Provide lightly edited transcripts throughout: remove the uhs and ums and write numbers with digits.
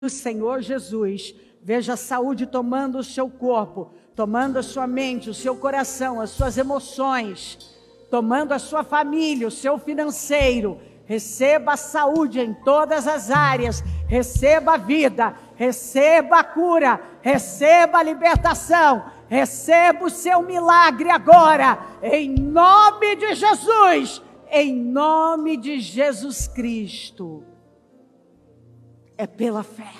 do Senhor Jesus. Veja a saúde tomando o seu corpo, tomando a sua mente, o seu coração, as suas emoções, tomando a sua família, o seu financeiro. Receba a saúde em todas as áreas, receba a vida, receba a cura, receba a libertação, receba o seu milagre agora, em nome de Jesus, em nome de Jesus Cristo. É pela fé.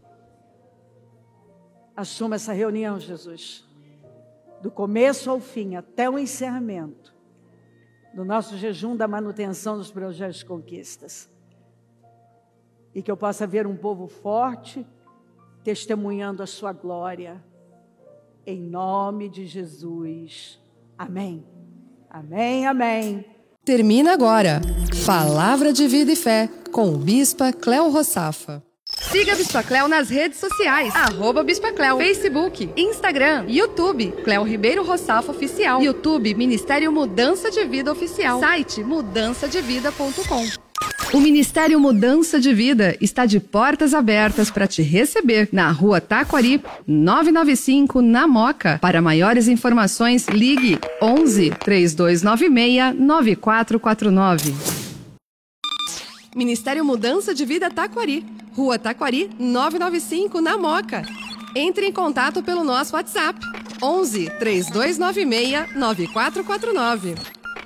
Assuma essa reunião, Jesus, do começo ao fim, até o encerramento do nosso jejum da manutenção dos projetos de conquistas. E que eu possa ver um povo forte, testemunhando a sua glória, em nome de Jesus. Amém. Amém, amém. Termina agora Palavra de Vida e Fé, com o Bispa Cléo Rossafa. Siga a Bispa Cléo nas redes sociais, @Bispa Cléo, Facebook, Instagram, YouTube, Cléo Ribeiro Rossafa Oficial, YouTube, Ministério Mudança de Vida Oficial, site mudançadevida.com. O Ministério Mudança de Vida está de portas abertas para te receber na Rua Taquari, 995, na Moca. Para maiores informações, ligue 11 3296 9449. Ministério Mudança de Vida Taquari, Rua Taquari, 995, na Moca. Entre em contato pelo nosso WhatsApp, 11 3296 9449.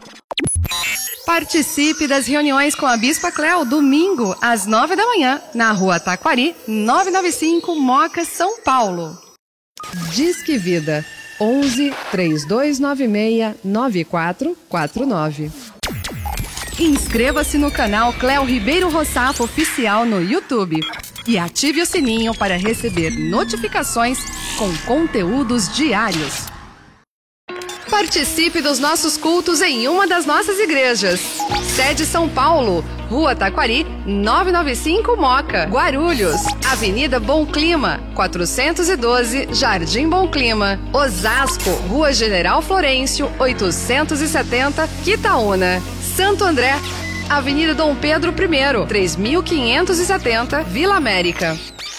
Participe das reuniões com a Bispa Cléo, domingo, às 9 da manhã, na Rua Taquari, 995, Moca, São Paulo. Disque Vida, 11 3296 9449. Inscreva-se no canal Cléo Ribeiro Rossafa Oficial no YouTube e ative o sininho para receber notificações com conteúdos diários. Participe dos nossos cultos em uma das nossas igrejas. Sede São Paulo, Rua Taquari, 995 Moca, Guarulhos, Avenida Bom Clima, 412, Jardim Bom Clima, Osasco, Rua General Florencio, 870, Quitaúna, Santo André, Avenida Dom Pedro I, 3570, Vila América.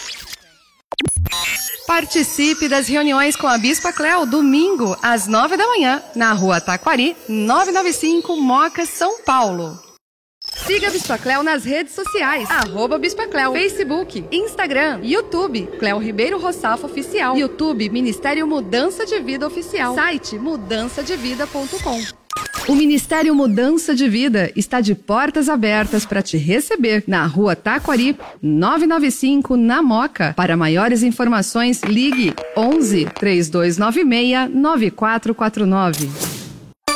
Participe das reuniões com a Bispa Cléo, domingo, às 9 da manhã, na Rua Taquari, 995, Moca, São Paulo. Siga a Bispa Cléo nas redes sociais, @Bispa Cléo, Facebook, Instagram, YouTube, Cléo Ribeiro Rossafa Oficial, YouTube, Ministério Mudança de Vida Oficial, site mudançadevida.com. O Ministério Mudança de Vida está de portas abertas para te receber na Rua Taquari, 995, na Moca. Para maiores informações, ligue 11 3296 9449.